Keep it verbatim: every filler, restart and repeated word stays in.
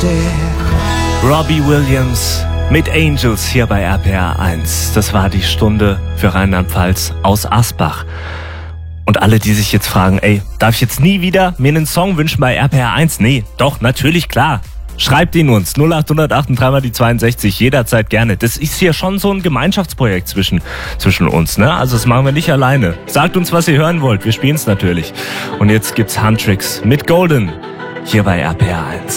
Robbie Williams mit Angels hier bei R P R eins. Das war die Stunde für Rheinland-Pfalz aus Asbach. Und alle, die sich jetzt fragen, ey, darf ich jetzt nie wieder mir einen Song wünschen bei R P R eins? Nee, doch, natürlich, klar. Schreibt ihn uns, null acht null acht drei mal die zweiundsechzig, jederzeit gerne. Das ist hier schon so ein Gemeinschaftsprojekt zwischen, zwischen uns, ne? Also das machen wir nicht alleine. Sagt uns, was ihr hören wollt, wir spielen es natürlich. Und jetzt gibt's Huntrix mit Golden hier bei R P R eins.